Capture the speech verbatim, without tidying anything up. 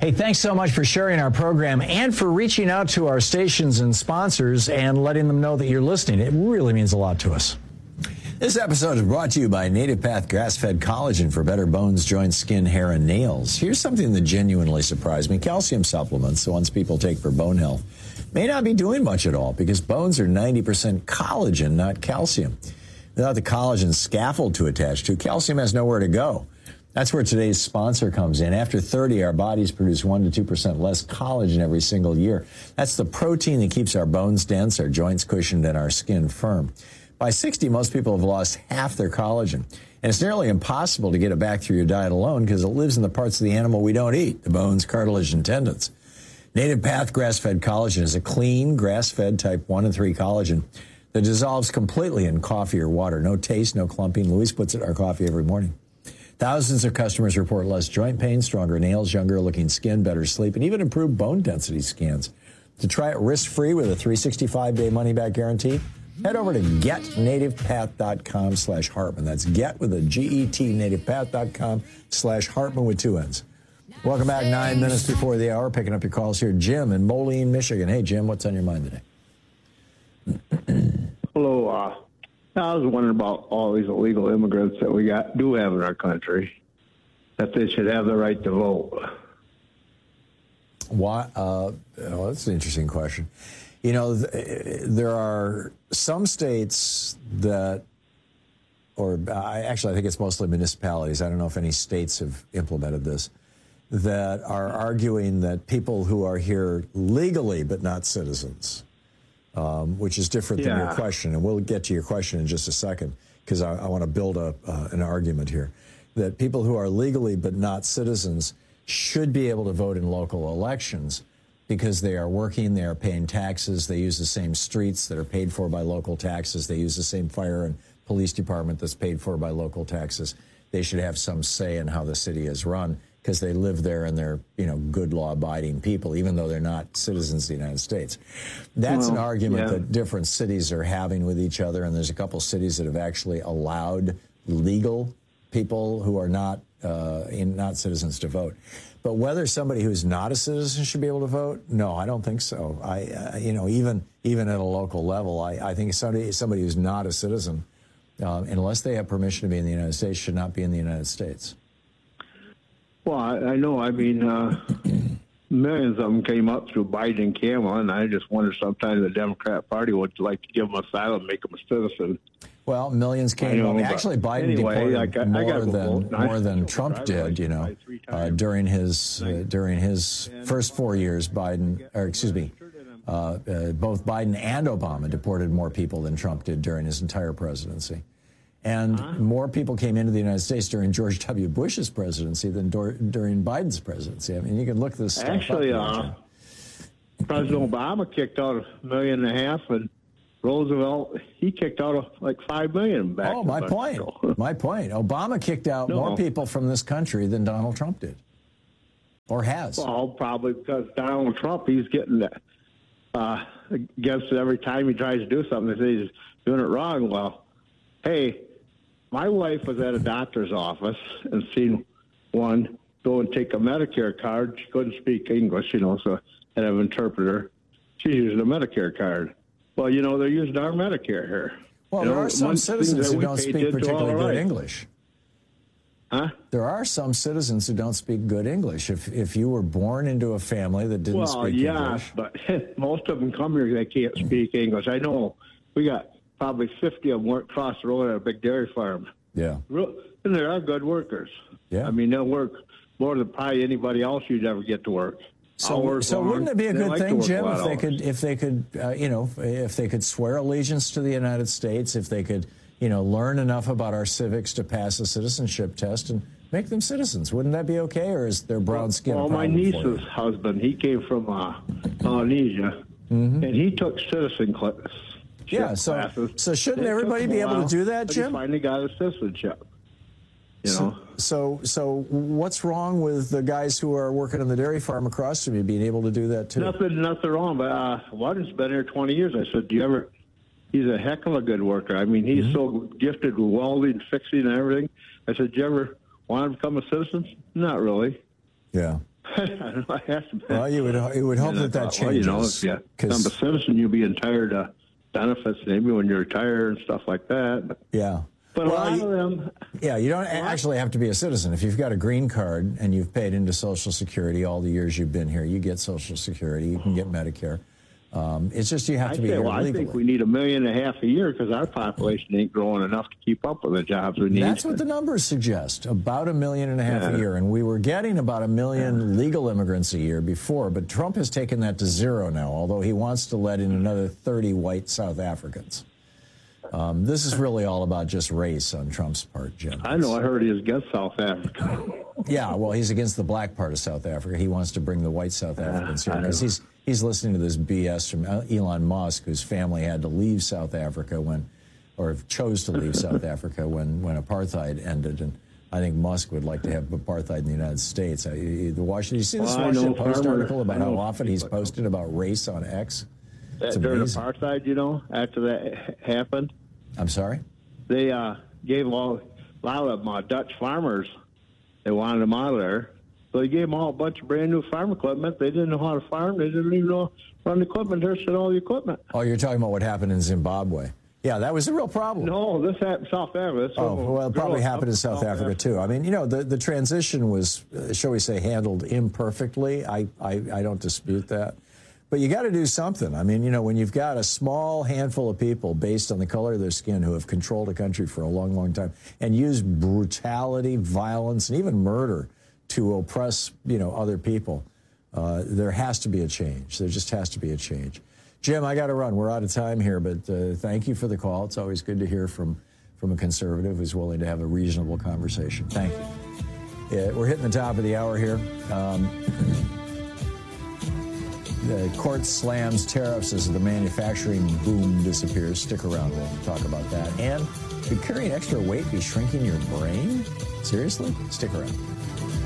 Hey, thanks so much for sharing our program and for reaching out to our stations and sponsors and letting them know that you're listening. It really means a lot to us. This episode is brought to you by Native Path Grass-Fed Collagen for better bones, joints, skin, hair, and nails. Here's something that genuinely surprised me. Calcium supplements, the ones people take for bone health, may not be doing much at all because bones are ninety percent collagen, not calcium. Without the collagen scaffold to attach to, calcium has nowhere to go. That's where today's sponsor comes in. After thirty, our bodies produce one to two percent less collagen every single year. That's the protein that keeps our bones dense, our joints cushioned, and our skin firm. By sixty, most people have lost half their collagen. And it's nearly impossible to get it back through your diet alone because it lives in the parts of the animal we don't eat, the bones, cartilage, and tendons. Native Path Grass-Fed Collagen is a clean, grass-fed type one and three collagen that dissolves completely in coffee or water. No taste, no clumping. Louise puts it in our coffee every morning. Thousands of customers report less joint pain, stronger nails, younger-looking skin, better sleep, and even improved bone density scans. To try it risk-free with a three hundred sixty-five day money-back guarantee, head over to getnativepath.com slash Hartman. That's get with a G E T, nativepath.com slash Hartman with two N's. Welcome back, nine minutes before the hour. Picking up your calls here. Jim in Moline, Michigan. Hey, Jim, what's on your mind today? Hello. Uh, I was wondering about all these illegal immigrants that we got do have in our country, that they should have the right to vote. Why? Uh, well, that's an interesting question. You know, th- there are some states that, or I, actually, I think it's mostly municipalities. I don't know if any states have implemented this, that are arguing that people who are here legally but not citizens, um, which is different yeah. than your question. And we'll get to your question in just a second because I, I want to build a, uh, an argument here, that people who are legally but not citizens should be able to vote in local elections because they are working, they are paying taxes, they use the same streets that are paid for by local taxes, they use the same fire and police department that's paid for by local taxes. They should have some say in how the city is run because they live there and they're, you know, good law-abiding people, even though they're not citizens of the United States. That's well, an argument yeah. that different cities are having with each other, and there's a couple cities that have actually allowed legal people who are not uh, in, not citizens to vote. But whether somebody who's not a citizen should be able to vote, no, I don't think so. I, uh, you know, even even at a local level, I, I think somebody somebody who's not a citizen, uh, unless they have permission to be in the United States, should not be in the United States. Well, I, I know. I mean, uh, millions of them came up through Biden and Kamala, and I just wonder sometimes the Democrat Party would like to give them asylum, make them a citizen. Well, millions came know, up. Actually, Biden anyway, deported I got, more I than more I than Trump did. You know, uh, during his uh, during his first four years, Biden, or excuse me, uh, uh, both Biden and Obama deported more people than Trump did during his entire presidency, and huh? more people came into the United States during George W. Bush's presidency than dur- during Biden's presidency. I mean, you can look this stuff Actually, up. Uh, President Obama kicked out a million and a half, and Roosevelt, he kicked out like five million back. Oh, my point. my point. Obama kicked out no. more people from this country than Donald Trump did, or has. Well, probably because Donald Trump, he's getting that uh, against it every time he tries to do something. They say he's doing it wrong. Well, hey, my wife was at a doctor's office and seen one go and take a Medicare card. She couldn't speak English, you know, so I had an interpreter. She's using a Medicare card. Well, you know, they're using our Medicare here. Well, you there know, are some citizens who don't speak particularly good right. English. Huh? There are some citizens who don't speak good English. If if you were born into a family that didn't well, speak yeah, English. Well, yeah, but most of them come here, they can't speak English. I know we got probably fifty of them work across the road at a big dairy farm. Yeah. And they are good workers. Yeah. I mean, they'll work more than probably anybody else you'd ever get to work. So, so long. wouldn't it be a they good like thing, Jim, if they hours. could, if they could, uh, you know, if they could swear allegiance to the United States, if they could, you know, learn enough about our civics to pass a citizenship test and make them citizens? Wouldn't that be okay, or is their brown skin? Well, a my problem for niece's you? husband, he came from uh, Polynesia, mm-hmm. and he took citizen classes. Yeah, so classes. so shouldn't It everybody be able to do that, but Jim? He finally got his citizenship. You so, know? so, so what's wrong with the guys who are working on the dairy farm across from you being able to do that too? Nothing, nothing wrong. But uh, Waden's been here twenty years. I said, "Do you ever?" He's a heck of a good worker. I mean, he's mm-hmm. so gifted with welding, fixing, and everything. I said, "Do you ever want to become a citizen?" Not really. Yeah. I have to. Well, you would you would hope and that that thought, changes. Well, you know, if you become a citizen, you'll be entitled to benefits maybe when you retire and stuff like that. But, yeah. But well, a lot you, of them. Yeah, you don't actually have to be a citizen. If you've got a green card and you've paid into Social Security all the years you've been here, you get Social Security. You can get Medicare. Um, it's just you have to I be say, here well, legally. I think we need a million and a half a year because our population ain't growing enough to keep up with the jobs we need. That's what the numbers suggest, about a million and a half Yeah. a year. And we were getting about a million Yeah. legal immigrants a year before, but Trump has taken that to zero now, although he wants to let in another thirty white South Africans. Um, this is really all about just race on Trump's part, Jim. I know. I heard he was against South Africa. Yeah, well, he's against the black part of South Africa. He wants to bring the white South Africans here because he's he's listening to this B S from Elon Musk, whose family had to leave South Africa when, or chose to leave South Africa when, when apartheid ended. And I think Musk would like to have apartheid in the United States. I, the Washington, you see this Well, Washington know, Post farmer, article about how often he's people. posted about race on X? It's During amazing. apartheid, you know, after that happened, I'm sorry? they uh, gave all, a lot of them uh, Dutch farmers, they wanted them out of there. So they gave them all a bunch of brand new farm equipment. They didn't know how to farm. They didn't even know how to run the equipment. They said all the equipment. Oh, you're talking about what happened in Zimbabwe. Yeah, that was a real problem. No, this happened in South Africa. This Oh, well, it probably girl happened in South Africa, too. I mean, you know, the, the transition was, uh, shall we say, handled imperfectly. I, I, I don't dispute that. But you got to do something. I mean, you know, when you've got a small handful of people based on the color of their skin who have controlled a country for a long, long time and used brutality, violence, and even murder to oppress, you know, other people, uh, there has to be a change. There just has to be a change. Jim, I got to run. We're out of time here, but uh, thank you for the call. It's always good to hear from, from a conservative who's willing to have a reasonable conversation. Thank you. Yeah, we're hitting the top of the hour here. Um, the court slams tariffs as the manufacturing boom disappears. Stick around. We'll talk about that. And could carrying extra weight be shrinking your brain? Seriously? Stick around.